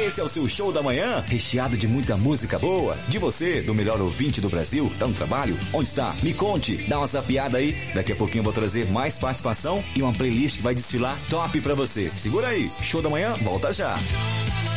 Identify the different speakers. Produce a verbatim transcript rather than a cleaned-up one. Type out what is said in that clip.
Speaker 1: Esse é o seu show da manhã, recheado de muita música boa. De você, do melhor ouvinte do Brasil. Tá no trabalho? Onde está? Me conte, dá uma zapiada aí. Daqui a pouquinho eu vou trazer mais participação e uma playlist que vai desfilar top pra você. Segura aí, show da manhã, volta já.